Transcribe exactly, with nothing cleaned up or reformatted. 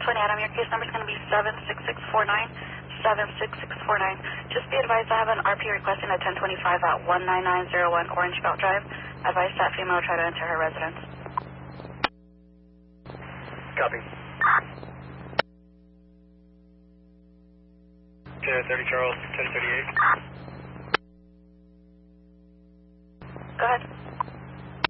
twenty, Adam, your case number is going to be seven six six four nine, seven six six four nine. Just be advised I have an R P requesting at ten twenty-five at one nine nine zero one Orange Belt Drive. Advise that female try to enter her residence. Copy. ten thirty Charles, ten thirty-eight.